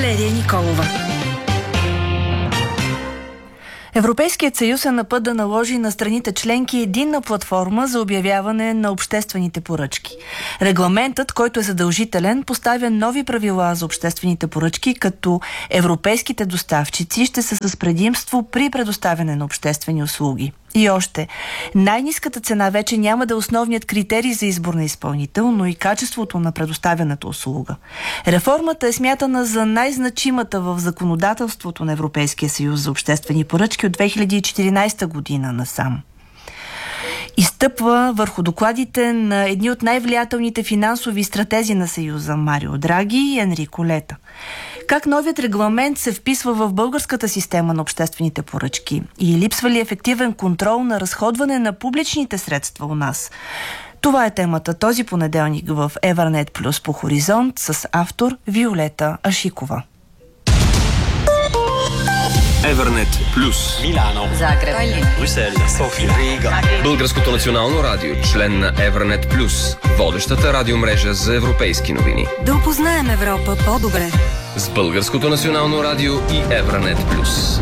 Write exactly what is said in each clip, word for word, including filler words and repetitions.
Валерия Николова. Европейският съюз е на път да наложи на страните членки единна платформа за обявяване на обществените поръчки. Регламентът, който е задължителен, поставя нови правила за обществените поръчки, като европейските доставчици ще са с предимство при предоставяне на обществени услуги. И още, най-ниската цена вече няма да е основният критерий за избор на изпълнител, но и качеството на предоставената услуга. Реформата е смятана за най-значимата в законодателството на Европейския съюз за обществени поръчки от две хиляди и четиринадесета година насам. Изстъпва върху докладите на едни от най-влиятелните финансови стратези на Съюза Марио Драги и Енрико Лета. Как новият регламент се вписва в българската система на обществените поръчки и липсва ли ефективен контрол на разходване на публичните средства у нас? Това е темата този понеделник в Евърнет Плюс по Хоризонт с автор Виолета Ашикова. Евърнет Плюс. Милано, Загреб, Брюксел, София, Рига. Българското национално радио, член на Евърнет Плюс, водещата радиомрежа за европейски новини. да опознаем Европа по-добре. С Българското национално радио и Евърнет Плюс.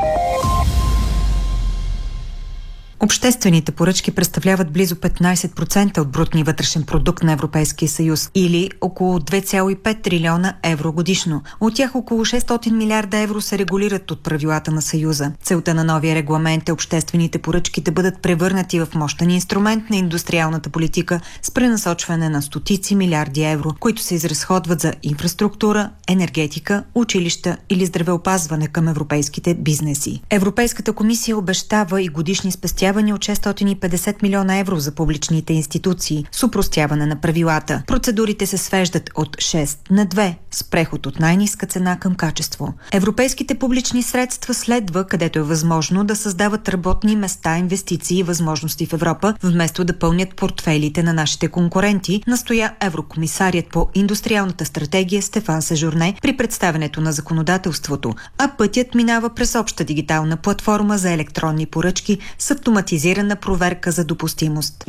Обществените поръчки представляват близо петнадесет процента от брутния вътрешен продукт на Европейския съюз или около две цяло и пет трилиона евро годишно. От тях около шестстотин милиарда евро се регулират от правилата на Съюза. Целта на новия регламент е обществените поръчки да бъдат превърнати в мощен инструмент на индустриалната политика с пренасочване на стотици милиарди евро, които се изразходват за инфраструктура, енергетика, училища или здравеопазване към европейските бизнеси. Европейската комисия обещава и годишни спестявания от шестстотин и петдесет милиона евро за публичните институции с опростяване на правилата. Процедурите се свеждат от шест на две с преход от най-ниска цена към качество. Европейските публични средства следва, където е възможно, да създават работни места, инвестиции и възможности в Европа, вместо да пълнят портфейлите на нашите конкуренти, настоя еврокомисарият по индустриалната стратегия Стефан Сежурне при представянето на законодателството, а пътят минава през обща дигитална платформа за електронни поръчки с автоматизирана проверка за допустимост.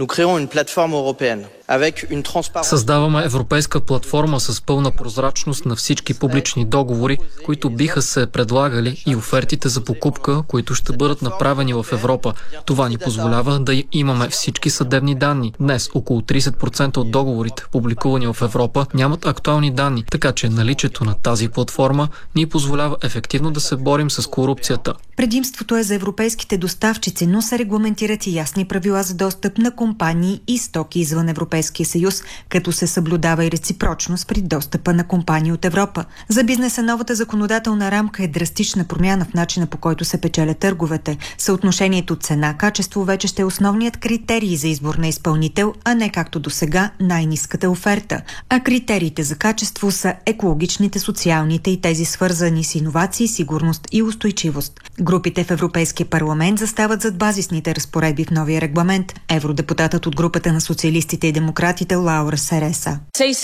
Създаваме европейска платформа с пълна прозрачност на всички публични договори, които биха се предлагали, и офертите за покупка, които ще бъдат направени в Европа. Това ни позволява да имаме всички съдебни данни. Днес около тридесет процента от договорите, публикувани в Европа, нямат актуални данни, така че наличието на тази платформа ни позволява ефективно да се борим с корупцията. Предимството е за европейските доставчици, но се регламентират и ясни правила за достъп на компании и стоки извън Европейския съюз, като се съблюдава и реципрочност при достъпа на компании от Европа. За бизнеса новата законодателна рамка е драстична промяна в начина, по който се печелят търговете. Съотношението цена-качество вече ще е основният критерий за избор на изпълнител, а не както до сега най-ниската оферта. А критериите за качество са екологичните, социалните и тези свързани с иновации, сигурност и устойчивост. Групите в Европейския парламент застават зад базисните разпоредби в новия регламент. Евродепутатът от групата на социалистите и демократите Лаура Сереса.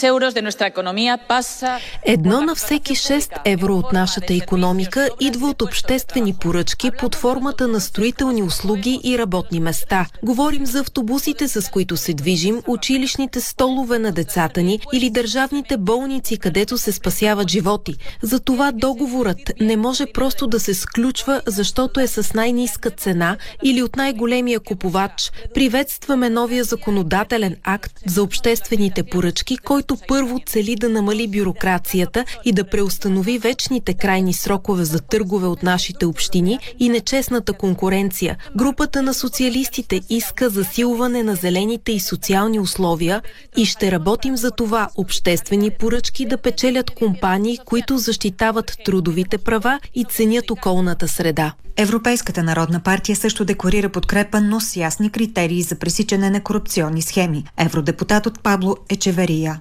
Едно на всеки шест евро от нашата икономика идва от обществени поръчки под формата на строителни услуги и работни места. Говорим за автобусите, с които се движим, училищните столове на децата ни или държавните болници, където се спасяват животи. Затова договорът не може просто да се сключва, защото е с най-ниска цена или от най-големия купувач. Приветстваме новия законодателен акт за обществените поръчки, който първо цели да намали бюрокрацията и да преустанови вечните крайни срокове за търгове от нашите общини и нечестната конкуренция. Групата на социалистите иска засилване на зелените и социални условия и ще работим за това обществени поръчки да печелят компании, които защитават трудовите права и ценят околната среда. Европейската народна партия също декларира подкрепа, но с ясни критерии за пресичане на корупционни схеми. Евродепутатът Пабло Ечеверия.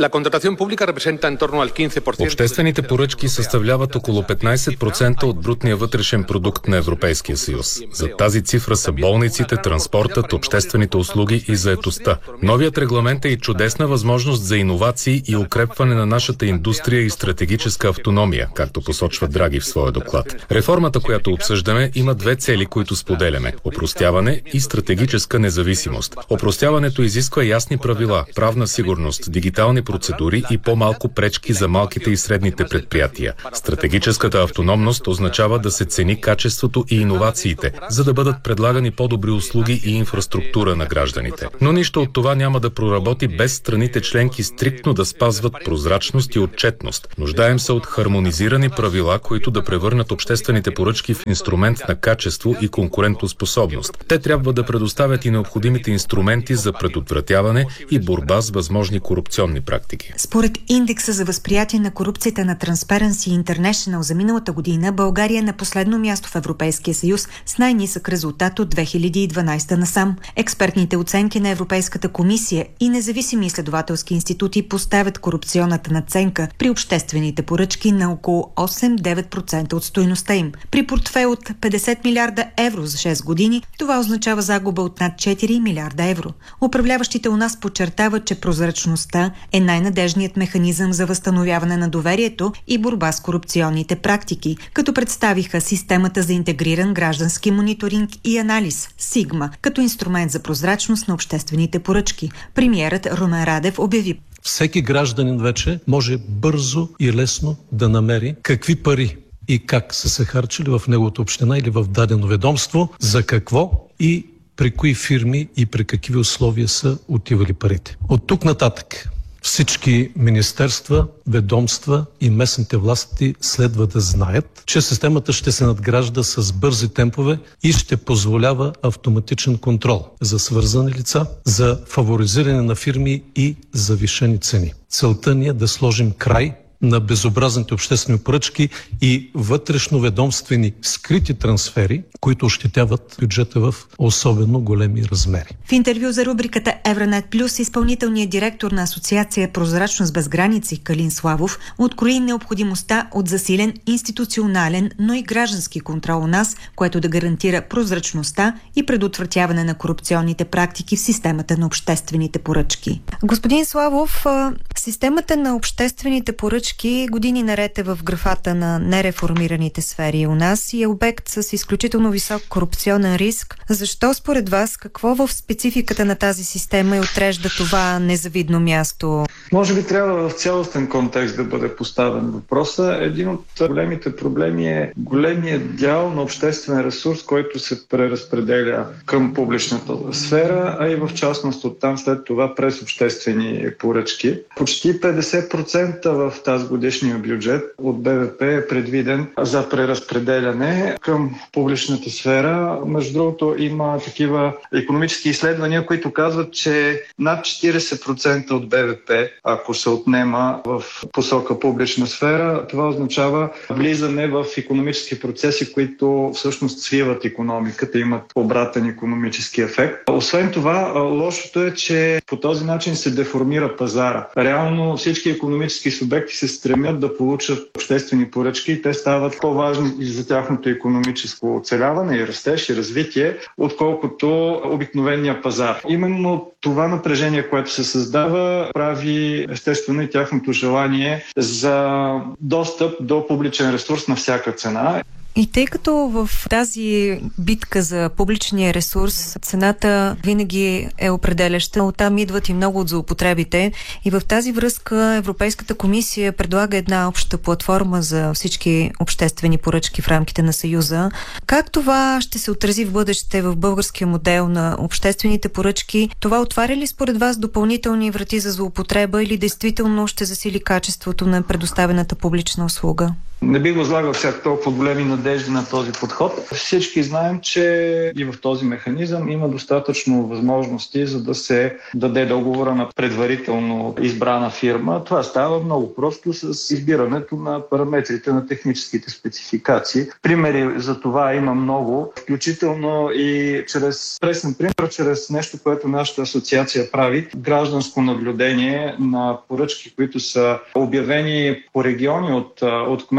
Обществените поръчки съставляват около петнадесет процента от брутния вътрешен продукт на Европейския съюз. За тази цифра са болниците, транспортът, обществените услуги и заетостта. Новият регламент е и чудесна възможност за иновации и укрепване на нашата индустрия и стратегическа автономия, както посочва Драги в своя доклад. Реформата, която обсъждаме, има две цели, които споделяме – опростяване и стратегическа независимост. Опростяването изисква ясни правила, правна сигурност, дигитална идеални процедури и по-малко пречки за малките и средните предприятия. Стратегическата автономност означава да се цени качеството и иновациите, за да бъдат предлагани по-добри услуги и инфраструктура на гражданите. Но нищо от това няма да проработи без страните членки стриктно да спазват прозрачност и отчетност. Нуждаем се от хармонизирани правила, които да превърнат обществените поръчки в инструмент на качество и конкурентоспособност. Те трябва да предоставят и необходимите инструменти за предотвратяване и борба с възможни корупционни практики. Според индекса за възприятие на корупцията на Transparency International за миналата година, България е на последно място в Европейския съюз с най-нисък резултат от две хиляди и дванадесета насам. Експертните оценки на Европейската комисия и независими изследователски институти поставят корупционната надценка при обществените поръчки на около осем до девет процента от стойността им. При портфейл от петдесет милиарда евро за шест години, това означава загуба от над четири милиарда евро. Управляващите у нас подчертават, че прозрачността е най-надежният механизъм за възстановяване на доверието и борба с корупционните практики, като представиха системата за интегриран граждански мониторинг и анализ СИГМА като инструмент за прозрачност на обществените поръчки. Премиерът Румен Радев обяви: всеки гражданин вече може бързо и лесно да намери какви пари и как са се харчили в неговата община или в дадено ведомство, за какво и при кои фирми и при какви условия са отивали парите. От тук нататък всички министерства, ведомства и местните власти следва да знаят, че системата ще се надгражда с бързи темпове и ще позволява автоматичен контрол за свързани лица, за фаворизиране на фирми и завишени цени. Целта ни е да сложим край на безобразните обществени поръчки и вътрешноведомствени скрити трансфери, които ощетяват бюджета в особено големи размери. В интервю за рубриката Евронет Плюс изпълнителният директор на Асоциация Прозрачност без граници Калин Славов открои необходимостта от засилен институционален, но и граждански контрол у нас, което да гарантира прозрачността и предотвратяване на корупционните практики в системата на обществените поръчки. Господин Славов, системата на обществените поръчки години наред е в графата на нереформираните сфери у нас и е обект с изключително висок корупционен риск. Защо според вас, какво в спецификата на тази система и отрежда това незавидно място? Може би трябва в цялостен контекст да бъде поставен въпроса. Един от големите проблеми е големия дял на обществен ресурс, който се преразпределя към публичната сфера, а и в частност оттам след това през обществени поръчки. Почти петдесет процента в тази годишния бюджет от Б В П е предвиден за преразпределяне към публичната сфера. Между другото, има такива икономически изследвания, които казват, че над четиридесет процента от Б В П, ако се отнема в посока публична сфера, това означава влизане в икономически процеси, които всъщност свиват икономиката, имат обратен икономически ефект. Освен това, лошото е, че по този начин се деформира пазара. Реално всички икономически субекти се стремят да получат обществени поръчки и те стават по-важни и за тяхното икономическо оцеляване и растеж и развитие, отколкото обикновения пазар. Именно това напрежение, което се създава, прави естествено и тяхното желание за достъп до публичен ресурс на всяка цена. И тъй като в тази битка за публичния ресурс цената винаги е определяща, оттам идват и много от злоупотребите и в тази връзка Европейската комисия предлага една обща платформа за всички обществени поръчки в рамките на Съюза. Как това ще се отрази в бъдеще в българския модел на обществените поръчки? Това отваря ли според вас допълнителни врати за злоупотреба или действително ще засили качеството на предоставената публична услуга? Не би възлагал всяко толкова големи надежди на този подход. Всички знаем, че и в този механизъм има достатъчно възможности, за да се даде договора на предварително избрана фирма. Това става много просто с избирането на параметрите на техническите спецификации. Примери за това има много, включително и чрез пресен пример, чрез нещо, което нашата асоциация прави, гражданско наблюдение на поръчки, които са обявени по региони от, от кмет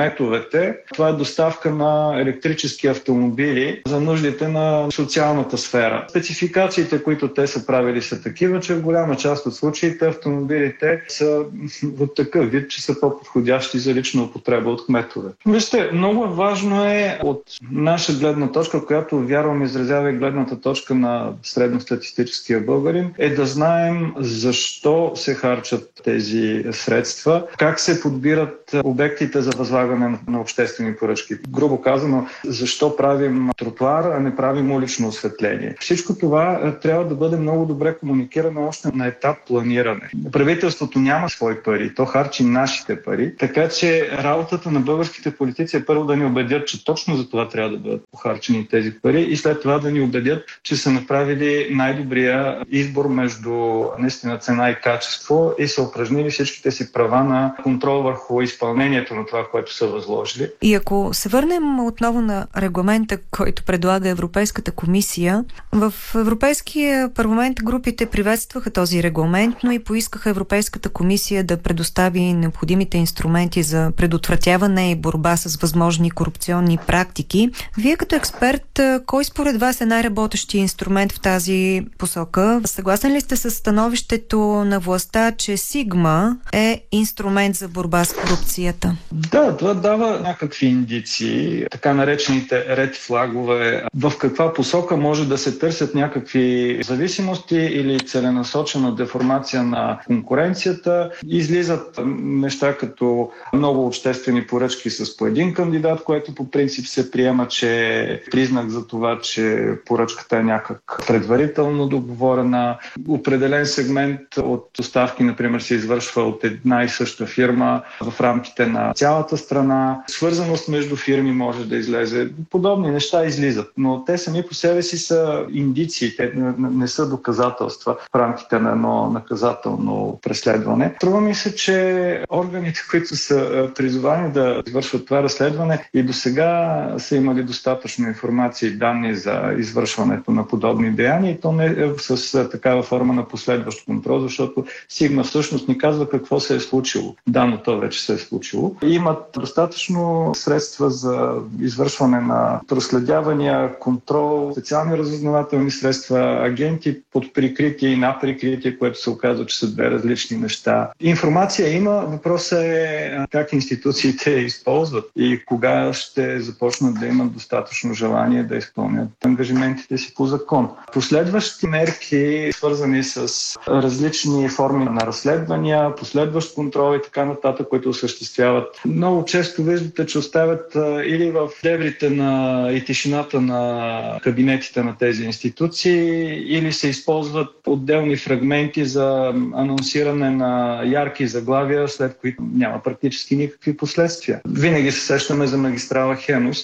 кметовете. Това е доставка на електрически автомобили за нуждите на социалната сфера. Спецификациите, които те са правили, са такива, че в голяма част от случаите автомобилите са от такъв вид, че са по-подходящи за лична употреба от кметове. Вижте, много важно е от наша гледна точка, която вярвам изразява и гледната точка на средностатистическия българин, е да знаем защо се харчат тези средства, как се подбират обектите за възлагане на обществени поръчки. Грубо казано, защо правим тротуар, а не правим улично осветление. Всичко това трябва да бъде много добре комуникирано още на етап планиране. Правителството няма свои пари, то харчи нашите пари, така че работата на българските политици е първо да ни убедят, че точно за това трябва да бъдат похарчени тези пари и след това да ни убедят, че са направили най-добрия избор между наистина цена и качество и са упражнили всичките си права на контрол върху изпълнението на това, което са възложили. И ако се върнем отново на регламента, който предлага Европейската комисия, в Европейския парламент групите приветстваха този регламент, но и поискаха Европейската комисия да предостави необходимите инструменти за предотвратяване и борба с възможни корупционни практики. Вие като експерт, кой според вас е най-работещия инструмент в тази посока? Съгласен ли сте с становището на властта, че Сигма е инструмент за борба с корупцията? Да, това дава някакви индиции, така наречените ред флагове. В каква посока може да се търсят някакви зависимости или целенасочена деформация на конкуренцията. Излизат неща като много обществени поръчки с по един кандидат, което по принцип се приема, че е признак за това, че поръчката е някак предварително договорена. Определен сегмент от доставки, например, се извършва от една и съща фирма в рамките на цялата страна. Свързаност между фирми може да излезе. Подобни неща излизат, но те сами по себе си са индиции, те не са доказателства в рамките на едно наказателно преследване. Трува ми се, че органите, които са призовани да извършват това разследване и до сега са имали достатъчно информация и данни за извършването на подобни деяния и то не е с такава форма на последващ контрол, защото Сигма всъщност ни казва какво се е случило. Да, но то вече се е случило. Имат достатъчно средства за извършване на проследявания, контрол, специални разузнавателни средства, агенти под прикритие и на прикритие, което се оказва, че са две различни неща. Информация има, въпросът е как институциите я използват и кога ще започнат да имат достатъчно желание да изпълнят ангажиментите си по закон. Последващи мерки, свързани с различни форми на разследвания, последващ контрол и така нататък, които осъществяват. Много често виждате, че оставят или в дебрите на и тишината на кабинетите на тези институции, или се използват отделни фрагменти за анонсиране на ярки заглавия, след които няма практически никакви последствия. Винаги се сещаме за магистрала Хемус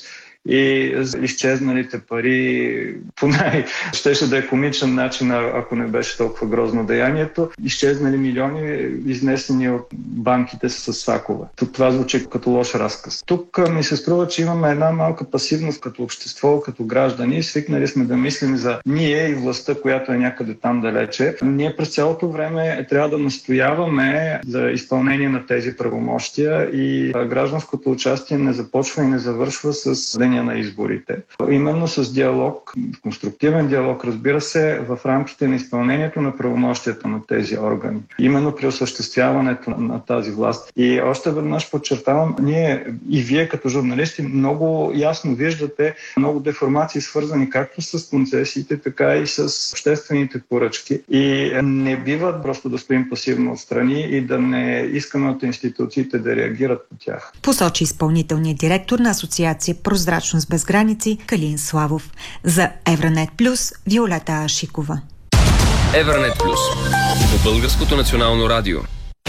и за изчезналите пари, по най- щеше да е комичен начин, ако не беше толкова грозно деянието. Изчезнали милиони, изнесени от банките с сакове. Тук това звучи като лош разказ. Тук ми се струва, че имаме една малка пасивност като общество, като граждани. Свикнали сме да мислим за ние и властта, която е някъде там далече. Ние през цялото време трябва да настояваме за изпълнение на тези правомощия и гражданското участие не започва и не завършва с деня на изборите. Именно с диалог, конструктивен диалог, разбира се, в рамките на изпълнението на правомощията на тези органи. Именно при осъществяването на тази власт. И още веднъж подчертавам, ние и вие като журналисти много ясно виждате много деформации, свързани както с концесиите, така и с обществените поръчки. И не бива просто да стоим пасивно отстрани и да не искаме от институциите да реагират по тях. Посочи изпълнителният директор на Асоциация Прозрачност без граници Калин Славов. За Евранет Плюс, Виолета Ашикова. Евранет Плюс по Българското национално радио.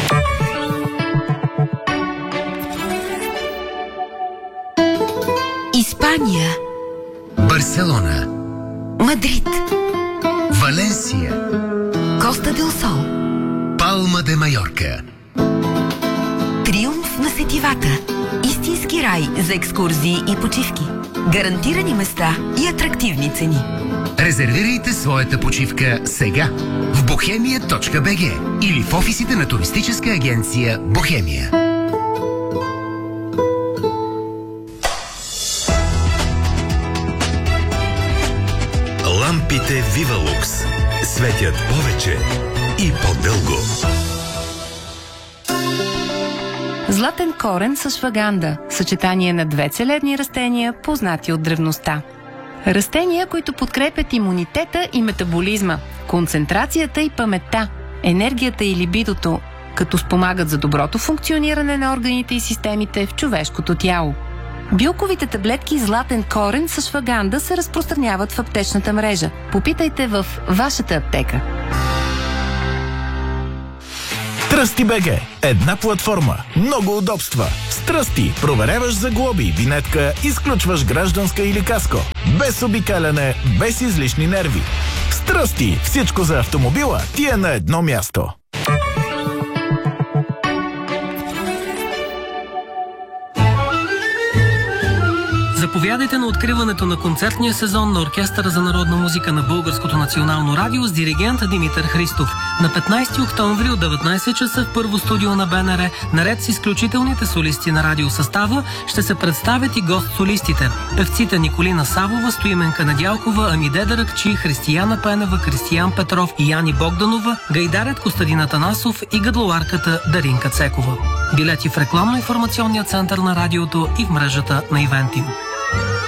Испания, Барселона, Мадрид, Валенсия, Коста дел Сол, Палма де Майорка. Триумф на сетивата. Истински рай за екскурзии и почивки. Гарантирани места и атрактивни цени. Резервирайте своята почивка сега в бохемия точка би джи или в офисите на туристическа агенция Бохемия. Вивалукс. Светят повече и по-дълго. Златен корен с ашваганда. Съчетание на две целебни растения, познати от древността. Растения, които подкрепят имунитета и метаболизма, концентрацията и паметта, енергията и либидото, като спомагат за доброто функциониране на органите и системите в човешкото тяло. Билковите таблетки златен корен с ашваганда се разпространяват в аптечната мрежа. Попитайте в вашата аптека. Тръсти БГ. Една платформа. Много удобства. С Тръсти проверяваш за глоби, винетка, изключваш гражданска или каско. Без обикаляне, без излишни нерви. С Тръсти всичко за автомобила ти е на едно място. Заповядайте на откриването на концертния сезон на Оркестъра за народна музика на Българското национално радио с диригент Димитър Христов. На петнайсети октомври от деветнайсет часа в първо студио на БНР, наред с изключителните солисти на радиосъстава, ще се представят и гост-солистите. Певците Николина Савова, Стоименка Недялкова, Амиде Даракчи, Християна Пенева, Кристиян Петров и Яни Богданова, гайдарят Костадин Атанасов и гадлоарката Даринка Цекова. Билети в рекламно-информационния център на радиото и в мрежата на Ивентим.